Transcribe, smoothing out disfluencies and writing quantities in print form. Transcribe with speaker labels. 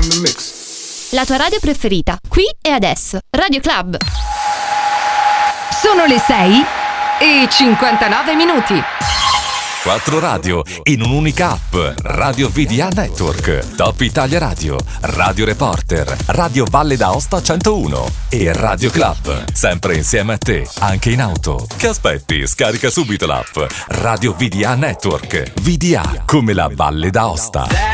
Speaker 1: the mix.
Speaker 2: La tua radio preferita, qui e adesso. Radio Club.
Speaker 3: Sono le 6:59.
Speaker 4: 4 radio in un'unica app. Radio VDA Network, Top Italia Radio, Radio Reporter, Radio Valle d'Aosta 101 e Radio Club. Sempre insieme a te, anche in auto. Che aspetti? Scarica subito l'app Radio VDA Network. VDA come la Valle d'Aosta.